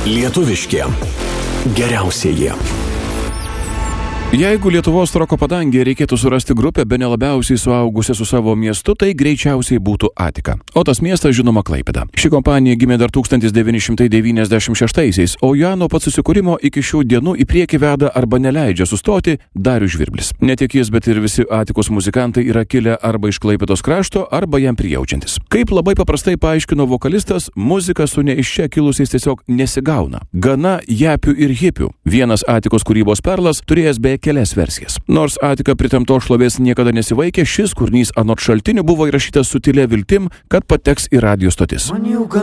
Lietuviški geriausieji. Jeigu Lietuvos roko padangėje reikėtų surasti grupę bene labiausiai suaugusią su savo miestu, tai greičiausiai būtų Atika. O tas miestas žinoma Klaipėda. Ši kompanija gimė dar 1996-aisiais, o ją nuo pat susikūrimo iki šių dienų į priekį veda arba neleidžia sustoti Darius Žvirblis. Ne tik jis, bet ir visi Atikos muzikantai yra kilę arba iš Klaipėdos krašto, arba jam prijaučiantis. Kaip labai paprastai paaiškino vokalistas, muzika su ne iš čia kilusiais tiesiog nesigauna. Gana japių ir hipių. Vienas Atikos kūrybos perlas turėjęs beje kelias versijas. Nors Atika pritempto šlovės niekada nesivaikė, šis kūrinys anot šaltinių buvo įrašytas su tylia viltim, kad pateks į radijo stotis.